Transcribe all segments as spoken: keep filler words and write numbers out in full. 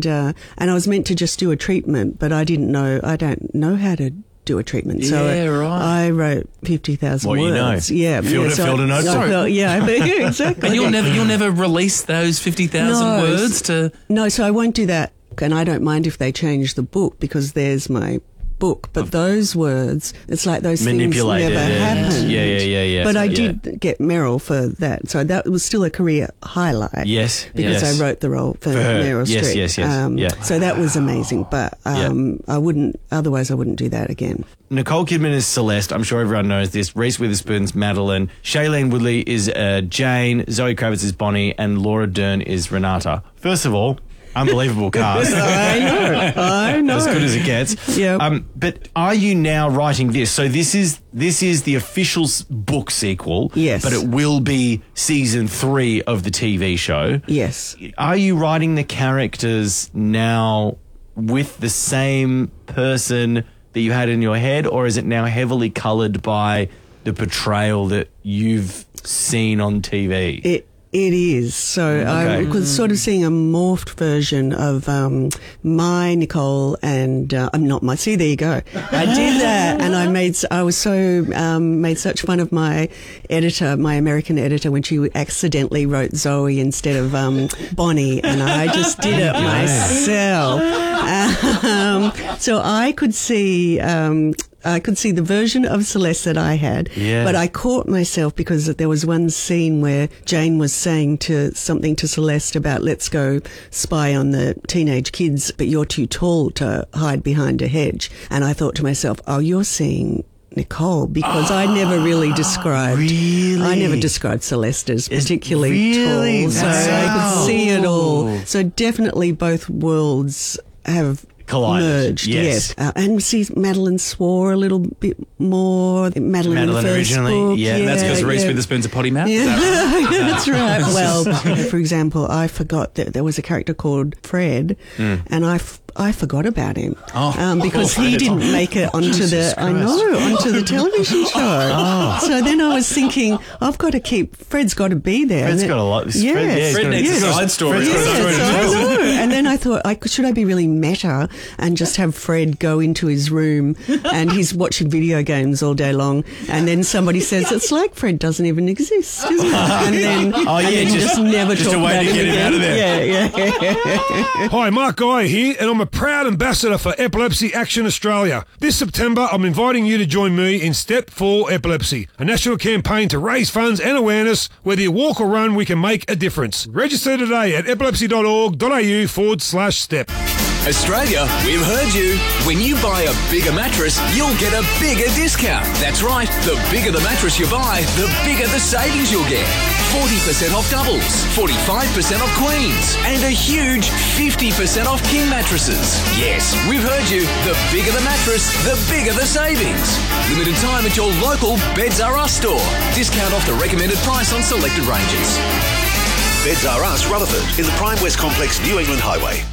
and uh, and I was meant to just do a treatment, but I didn't know. I don't know how to do a treatment. So yeah, right. I wrote fifty thousand what words. You know. Yeah, filled, yeah, it, so filled a note. I felt, yeah, yeah, exactly. And you'll never, you'll never release those fifty thousand no, words to. No, so I won't do that, and I don't mind if they change the book because there's my book. But those words, it's like those things never yeah. happened. Yeah, yeah, yeah, yeah. But I yeah. did get Meryl for that, so that was still a career highlight. Yes, because yes. I wrote the role for, for her. Meryl yes, Streep. Yes, yes, um, yeah. So that was amazing, but um, yeah. I wouldn't. Otherwise, I wouldn't do that again. Nicole Kidman is Celeste. I'm sure everyone knows this. Reese Witherspoon's Madeline. Shailene Woodley is uh, Jane. Zoe Kravitz is Bonnie, and Laura Dern is Renata. First of all, unbelievable cast. I know. I know. As good as it gets. Yeah. Um, but are you now writing this? So this is this is the official book sequel. Yes. But it will be season three of the T V show. Yes. Are you writing the characters now with the same person that you had in your head, or is it now heavily coloured by the portrayal that you've seen on T V? It It is. So Okay. I was sort of seeing a morphed version of um, my Nicole and uh, I'm not my. See, there you go. I did that, and I made. I was so um, made such fun of my editor, my American editor, when she accidentally wrote Zoe instead of um, Bonnie, and I just did it myself. Um, so I could see. Um, I could see the version of Celeste that I had, yeah. but I caught myself because there was one scene where Jane was saying to something to Celeste about let's go spy on the teenage kids, but you're too tall to hide behind a hedge. And I thought to myself, oh, you're seeing Nicole, because oh, I never really described, really? I never described Celeste as particularly really? tall, so That's I how. could see it all. So definitely both worlds have collided. Merged, yes. yes. Uh, and see, Madeline swore a little bit more. Madeline, Madeline in the first originally, book. yeah. yeah That's because Reese yeah. Witherspoon's a potty mouth? Yeah. Is that right? That's right. Well, for example, I forgot that there was a character called Fred, mm. and I, f- I forgot about him oh. um, because oh, he didn't make it onto Jesus the Christ. I know onto the television show. Oh. So then I was thinking, I've got to keep Fred's got to be there. Fred's and got a lot. Yes. Fred, yeah, Fred got needs yes. a side story. Fred's got a story to Yes, tell. I know. And then I thought, I, should I be really meta and just have Fred go into his room and he's watching video games all day long, and then somebody says it's like Fred doesn't even exist, isn't it? And then, Oh, yeah, and then just- just, never just talk a way about to him get him again. out of there. Yeah, yeah. Hi, Mark Guy here, and I'm a proud ambassador for Epilepsy Action Australia. This September, I'm inviting you to join me in Step for Epilepsy, a national campaign to raise funds and awareness. Whether you walk or run, we can make a difference. Register today at epilepsy.org.au forward slash step. Australia, we've heard you. When you buy a bigger mattress, you'll get a bigger discount. That's right. The bigger the mattress you buy, the bigger the savings you'll get. forty percent off doubles, forty-five percent off queens, and a huge fifty percent off king mattresses. Yes, we've heard you. The bigger the mattress, the bigger the savings. Limited time at your local Beds R Us store. Discount off the recommended price on selected ranges. Beds R Us, Rutherford, in the Prime West Complex, New England Highway.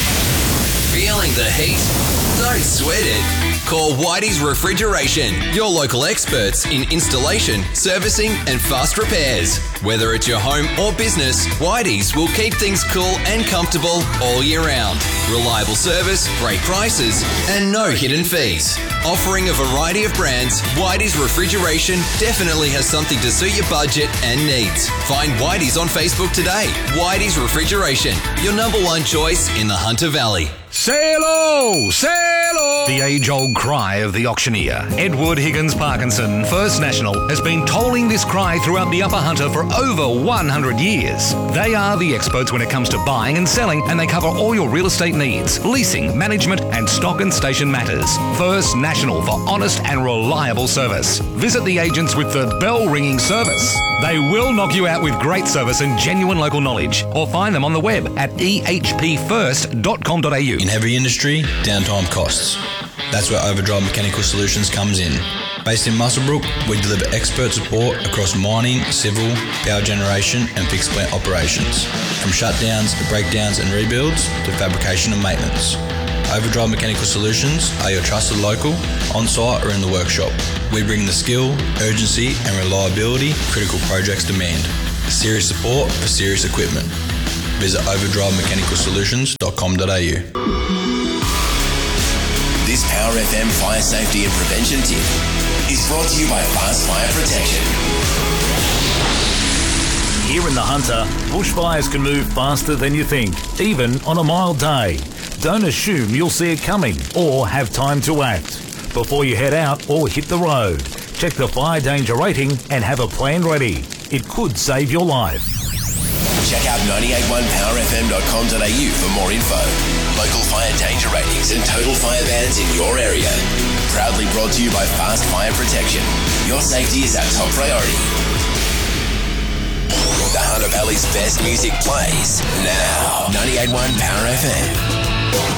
Feeling the heat? Don't sweat it. Call Whitey's Refrigeration, your local experts in installation, servicing and fast repairs. Whether it's your home or business, Whitey's will keep things cool and comfortable all year round. Reliable service, great prices and no hidden fees. Offering a variety of brands, Whitey's Refrigeration definitely has something to suit your budget and needs. Find Whitey's on Facebook today. Whitey's Refrigeration, your number one choice in the Hunter Valley. Say hello! Say hello! The age-old cry of the auctioneer. Edward Higgins Parkinson, First National, has been tolling this cry throughout the Upper Hunter for over one hundred years. They are the experts when it comes to buying and selling, and they cover all your real estate needs, leasing, management, and stock and station matters. First National for honest and reliable service. Visit the agents with the bell-ringing service. They will knock you out with great service and genuine local knowledge, or find them on the web at e h p first dot com dot a u. In heavy industry, downtime costs. That's where Overdrive Mechanical Solutions comes in. Based in Muswellbrook, we deliver expert support across mining, civil, power generation and fixed plant operations. From shutdowns to breakdowns and rebuilds to fabrication and maintenance. Overdrive Mechanical Solutions are your trusted local, on-site or in the workshop. We bring the skill, urgency and reliability critical projects demand. Serious support for serious equipment. visit overdrive mechanical solutions dot com dot a u. This Power F M fire safety and prevention tip is brought to you by Fast Fire Protection. Here in the Hunter, bushfires can move faster than you think, even on a mild day. Don't assume you'll see it coming or have time to act. Before you head out or hit the road, check the fire danger rating and have a plan ready. It could save your life. Check out nine eight one power f m dot com dot a u for more info. Local fire danger ratings and total fire bans in your area. Proudly brought to you by Fast Fire Protection. Your safety is our top priority. The Hunter Valley's best music plays now. ninety-eight point one Power F M.